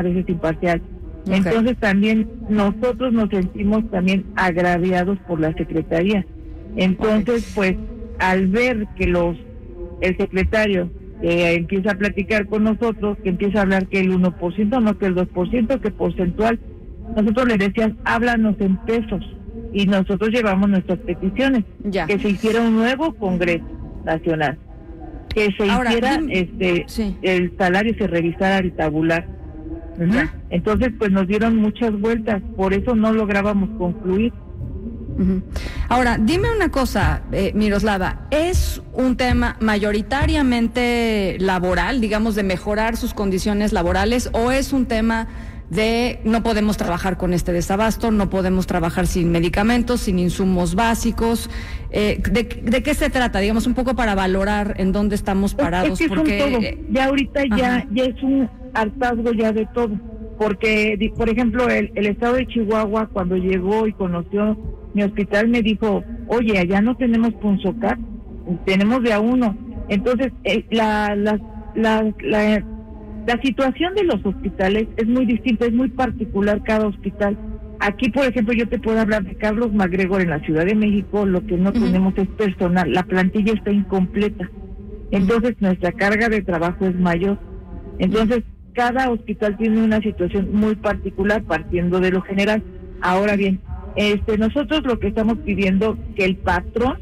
veces imparcial. Okay. Entonces también nosotros nos sentimos también agraviados por la Secretaría. Entonces, pues, al ver que el secretario empieza a platicar con nosotros, que empieza a hablar que el 1%, no que el 2%, que porcentual, nosotros le decíamos, háblanos en pesos, y nosotros llevamos nuestras peticiones, que se hiciera un nuevo Congreso Nacional, que se hiciera, el salario se revisara el tabular. Entonces, pues nos dieron muchas vueltas, por eso no lográbamos concluir. Ahora, dime una cosa, Miroslava, ¿es un tema mayoritariamente laboral, digamos, de mejorar sus condiciones laborales, o es un tema de no podemos trabajar con este desabasto, no podemos trabajar sin medicamentos, sin insumos básicos? ¿De qué se trata? Digamos, un poco para valorar en dónde estamos parados. Es que porque son todo. Ya ahorita ya es un hartazgo ya de todo, porque, por ejemplo, el estado de Chihuahua, cuando llegó y conoció mi hospital, me dijo, oye, allá no tenemos Punzocat, tenemos de a uno. Entonces, la situación de los hospitales es muy distinta, es muy particular cada hospital. Aquí, por ejemplo, yo te puedo hablar de Carlos MacGregor en la Ciudad de México, lo que no tenemos es personal, la plantilla está incompleta. Entonces, nuestra carga de trabajo es mayor. Entonces, cada hospital tiene una situación muy particular, partiendo de lo general. Ahora bien, nosotros lo que estamos pidiendo, que el patrón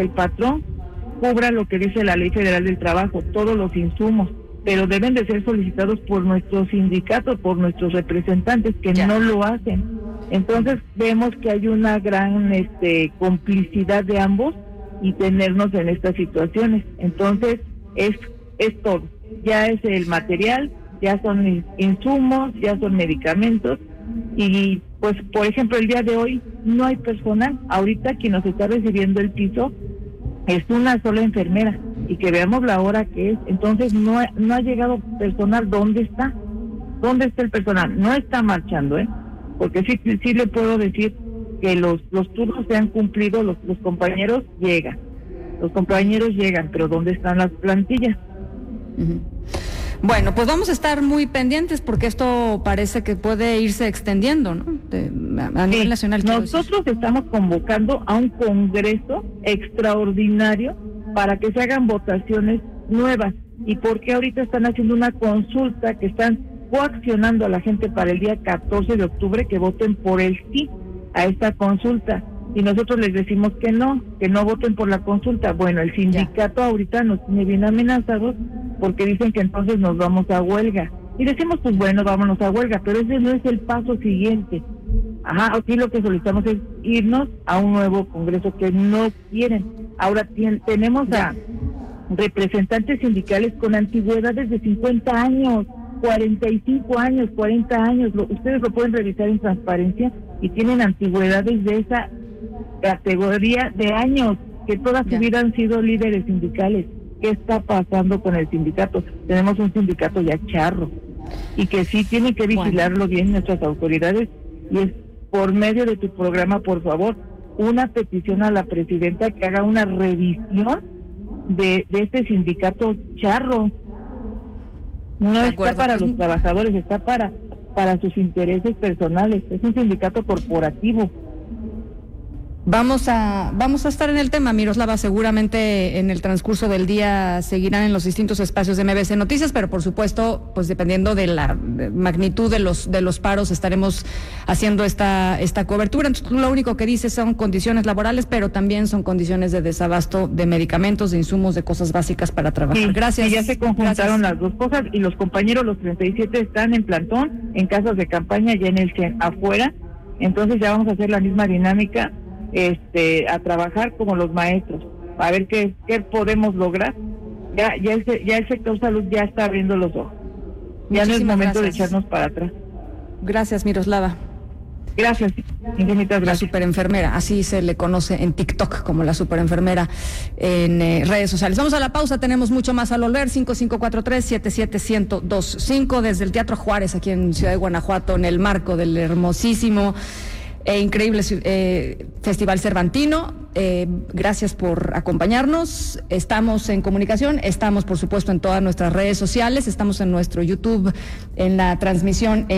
cubra lo que dice la Ley Federal del Trabajo, todos los insumos, pero deben de ser solicitados por nuestros sindicatos, por nuestros representantes, que no lo hacen. Entonces vemos que hay una gran complicidad de ambos y tenernos en estas situaciones. Entonces es todo, ya es el material, ya son insumos, ya son medicamentos, y pues, por ejemplo, el día de hoy no hay personal. Ahorita quien nos está recibiendo el piso es una sola enfermera, y que veamos la hora que es. Entonces no ha llegado personal. ¿Dónde está el personal? No está marchando, porque sí le puedo decir que los turnos se han cumplido, los compañeros llegan, pero ¿dónde están las plantillas? Bueno, pues vamos a estar muy pendientes, porque esto parece que puede irse extendiendo, ¿no? A nivel nacional. Nosotros estamos convocando a un congreso extraordinario para que se hagan votaciones nuevas. ¿Y por qué ahorita están haciendo una consulta, que están coaccionando a la gente para el día 14 de octubre que voten por el sí a esta consulta? Y nosotros les decimos que no voten por la consulta. Bueno, el sindicato ahorita nos tiene bien amenazados, porque dicen que entonces nos vamos a huelga. Y decimos, pues bueno, vámonos a huelga, pero ese no es el paso siguiente. Aquí lo que solicitamos es irnos a un nuevo congreso, que no quieren. Ahora tenemos a representantes sindicales con antigüedades de 50 años, 45 años, 40 años. Ustedes lo pueden revisar en transparencia, y tienen antigüedades de esa categoría de años, que todas hubieran sido líderes sindicales. ¿Qué está pasando con el sindicato? Tenemos un sindicato ya charro, y que sí tienen que vigilarlo bien nuestras autoridades, y es por medio de tu programa, por favor, una petición a la presidenta que haga una revisión de este sindicato charro. No está para los trabajadores, está para sus intereses personales. Es un sindicato corporativo. Vamos a estar en el tema, Miroslava. Seguramente en el transcurso del día seguirán en los distintos espacios de MBC Noticias, pero por supuesto, pues dependiendo de la magnitud de los paros, estaremos haciendo esta cobertura. Entonces, tú lo único que dices son condiciones laborales, pero también son condiciones de desabasto de medicamentos, de insumos, de cosas básicas para trabajar. Sí, gracias. Y ya se conjuntaron las dos cosas, y los compañeros, los 37, están en plantón, en casas de campaña, ya en el CEN, afuera. Entonces ya vamos a hacer la misma dinámica, a trabajar como los maestros, a ver qué podemos lograr. Ya el sector salud ya está abriendo los ojos. Ya no es momento de echarnos para atrás. Gracias, Miroslava. Gracias, infinitas gracias. La superenfermera, así se le conoce en TikTok como la superenfermera en redes sociales. Vamos a la pausa, tenemos mucho más al volver. 5543-77125 desde el Teatro Juárez, aquí en Ciudad de Guanajuato, en el marco del hermosísimo increíble Festival Cervantino. Gracias por acompañarnos. Estamos en comunicación, estamos por supuesto en todas nuestras redes sociales, estamos en nuestro YouTube, en la transmisión